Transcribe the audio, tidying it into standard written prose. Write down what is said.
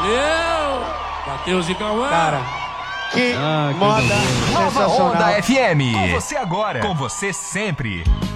Valeu! Matheus e Cauã. Cara, que moda Nova sensacional. Onda FM. Com você agora. Com você sempre.